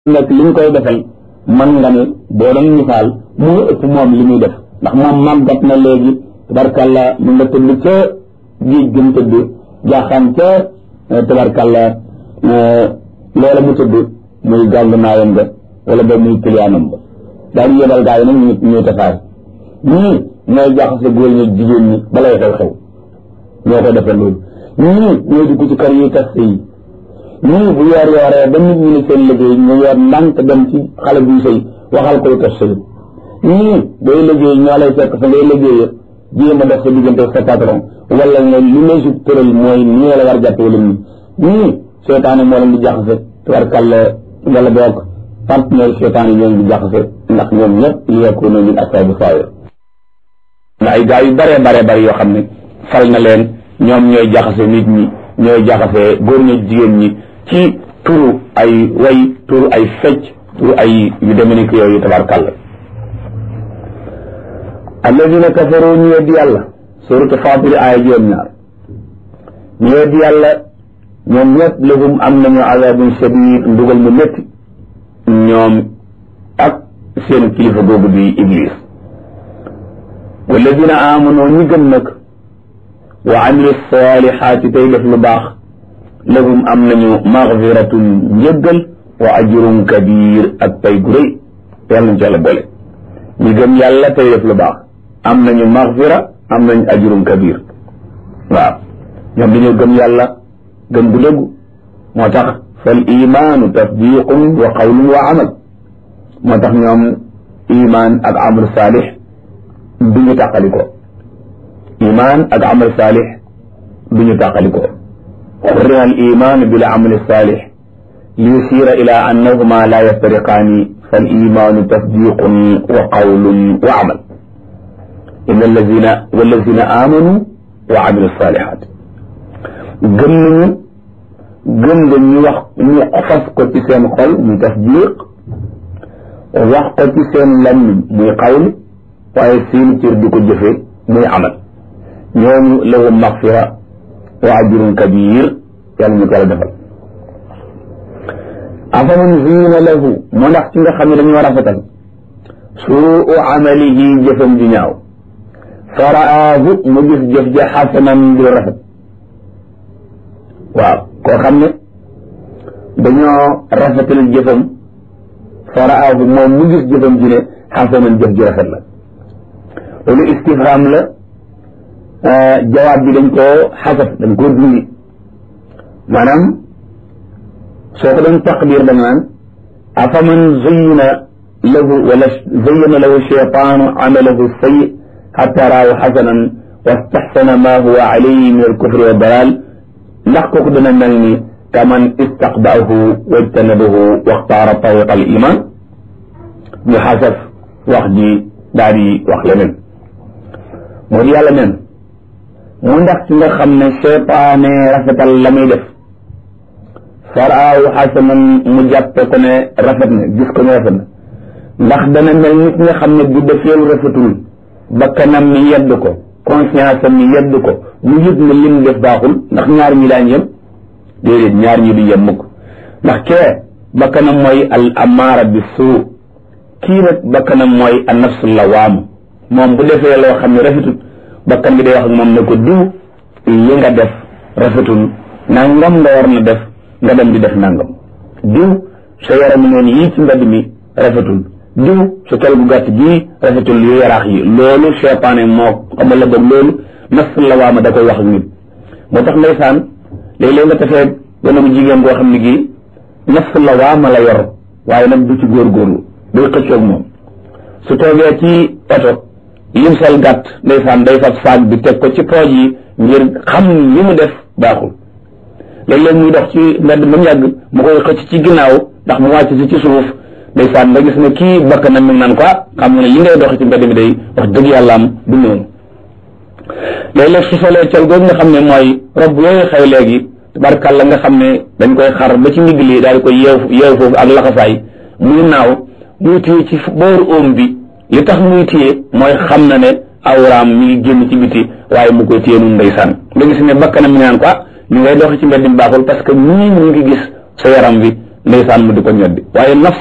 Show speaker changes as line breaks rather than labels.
nag li ñu koy defal man nga ne boo doon misaal moo ëpp moom li muy def ndax moom màggat na léegi tabarkàlla mu nga tëdd ca géej gën tëdd jaaxaan ca tabarkàlla loola mu tëdd muy gàll naayam ga wala ba muy kiliyaanam ba daañu yebal gaa yi nag ñuy tasaare ñii ñooy jaxase góor ñi jigéen ñi balay xew-xew ñoo ko defal loolu ñii ñooy dugg ci kër yi tas yi ñii bu yoor yooree ba nit ñi ne seen liggéey ñu yor ndànk dem ci xale buy sëy waxal koy tas sëy ñii day liggéey ñoo lay fekk fa ngay liggéey jéem a def sa diggante sa patron wala nga li lay sub tëral mooy nii la war jàpp wala ñii seetaane moo leen di jaxase tubarkàlla wala boog partenaire seetaane ñoo leen di jaxase ndax ñoom ñëpp yeeku na min asaabu saayir na ay gaa yu bare yoo xam ne fal na leen ñoom ñooy jaxase nit ñi ñooy jaxase góor ñi jigéen ñi ci turu ay way turu ay fecc turu ay yu demee ni yooyu tabarkàlla alladina kafaru ñu weddi yàlla suratu Faatir aaya juróom-ñaar ñu weddi yàlla ñoom ñëpp lahum am nañu azabun shadid mbugal mu métti ñoom ak seen kilifa googu di iblis walladina amanu ñi gëm nag wa amilu salihaati tey def lu baax lahum am nañu magfiratun njëggal wa ajrun kabir ak pay gu rëy yàlla nañu ci yàlla boole ñi gëm yàlla tey def lu baax am nañu magfira am nañu ajrun kabir waaw ñoom dañoo gëm yàlla gëm gu dëggu moo tax fal imaanu tasdiqun wa qawlun wa amal moo tax ñoom iman ak amal saalix duñu tàqaliko iman ak amal saalix duñu tàqaliko xurrima al iman bil amal saalix liyusira ila annahuma la yaftariqaani fal imaanu tasdiqun wa qawlun wa amal inna wallazina amanu wa amilu salihat gëm nañu gëm nga ñu wax ñu fas ko ci seen xol muy tasdiq wax ko ci seen làmmiñ muy qawl waaye seen cër di ko jëfe muy amal ñooñu lahum maxfira wa ajrun kabir yàlla ñu ko la defal afaman zina lahu moo ndax ci nga xam ne dañoo rafetal suu amalihi jëfam ji ñaaw faraahu mu gis jëf ja xasanan di rafet waaw koo xam ne dañoo rafetal jëfam faraahu moom mu gis jëfam ji ne xasanan jëf ji rafet la loolu istifham la jawaab bi dañ koo xasaf dañ koo dindi maanaam soo ko doon taqdir da nga naan afaman zayyana lahu wala zayyana lahu shaytaanu amalahu sayyi xatta raahu xasanan wastaxsana ma huwa alayhi min alkufri wa dalal ndax kooku dana mel ni kaman istaqbaahu wajtanabahu waxtaara tariqa al iman ñu xasaf wax ji daal di wax leneen moo di yàlla nen mu ndax ci nga xam ne seytaane rafetal la muy def faraahu xasanan mu jàppe ko ne rafet na gis ko ne rafet na ndax dana mel nit nga xam ne bu defeelu rafetul bakkanam mi yedd ko conscience am mi yedd ko mu yëg ne lim def baaxul ndax ñaar ñi daañ yem déedéet ñaar ñi du yem mukk ndax kee bakkanam mooy al amaara bi suu kii nag bakkanam mooy an nafsu lawaam moom bu defee loo xam ne rafetul bakkan bi day wax ak moom ne ko diw li nga def rafetul nangam nga war na def nga dem di def nangam diw sa yaram noonu yii ci mbedd mi rafetul diw sa kel gu gàtt gii rafetul yu yaraax yi loolu seytaane moo xamal la boog loolu nafs la waama da koy wax ak nit moo tax ndeysaan léeg-léeg nga tafee gone bu jigéen goo xam ne gii nafs la waama la yor waaye nag du ci góorgóorlu day xëccoog moom su toogee ci oto lim sol gàtt ndeysaan day fab saag bi teg ko ci pooj yi ngir xam li mu def baaxul léeg-léeg muy dox ci mbedd ba mu yàgg mu koy xëcc ci ginnaaw ndax mu wàcc si ci suuf ndeysaan nga gis ne kii bakkanam mi ngi naan quoi xam nga ne li ngay dox ci mbedd mi day wax dëgg yàlla am du noonu léeg-léeg su solee col googu nga xam ne mooy rob yooyu xew léegi tabarkàlla nga xam ne dañ koy xar ba ci ndigg li daal di koy yeew foofu ak laxasaay muy naaw muy téye ci booru óom bi li tax muy téye mooy xam na ne awraam mi ngi génn ci biti waaye mu koy téye nun ndeysaan nga gis ne bakkanam mi ngi naan quoi ñu ngay dox ci mbedd mi baaxul parce que ñii ñu ngi gis sa yaram bi ndeysaan mu di ko ñoddi waaye nafs